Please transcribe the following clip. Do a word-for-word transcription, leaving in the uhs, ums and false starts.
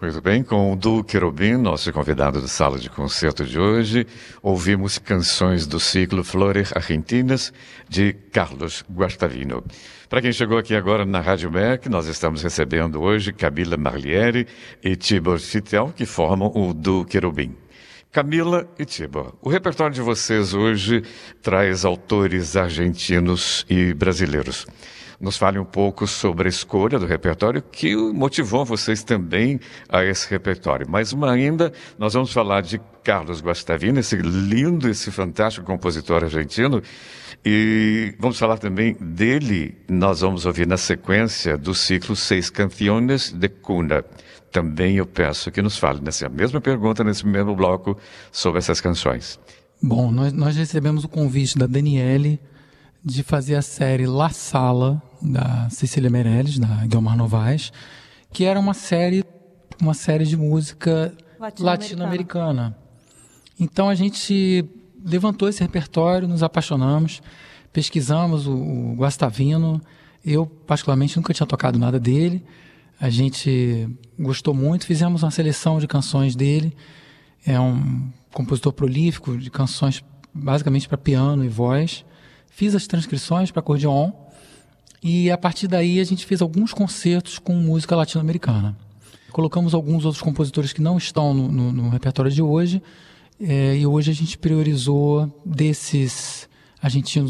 Muito bem, com o Duo Querubim, nosso convidado da sala de concerto de hoje, ouvimos canções do ciclo Flores Argentinas, de Carlos Guastavino. Para quem chegou aqui agora na Rádio M E C, nós estamos recebendo hoje Camila Marliere e Tibor Fitel, que formam o Duo Querubim. Camila e Tibor, o repertório de vocês hoje traz autores argentinos e brasileiros. Nos fale um pouco sobre a escolha do repertório que motivou vocês também a esse repertório. Mas uma ainda, nós vamos falar de Carlos Guastavino, esse lindo, esse fantástico compositor argentino. E vamos falar também dele, nós vamos ouvir na sequência do ciclo Seis Canciones de Cuna. Também eu peço que nos fale nessa mesma pergunta, nesse mesmo bloco, sobre essas canções. Bom, nós, nós recebemos o convite da Daniele de fazer a série La Sala, da Cecília Meirelles, da Guilmar Novaes, que era uma série, uma série de música latino-americana. latino-americana. Então a gente levantou esse repertório, nos apaixonamos, pesquisamos o, o Guastavino. Eu, particularmente, nunca tinha tocado nada dele. A gente gostou muito, fizemos uma seleção de canções dele. É um compositor prolífico de canções basicamente para piano e voz. Fiz as transcrições para acordeon e, a partir daí, a gente fez alguns concertos com música latino-americana. Colocamos alguns outros compositores que não estão no, no, no repertório de hoje, é, e hoje a gente priorizou desses argentinos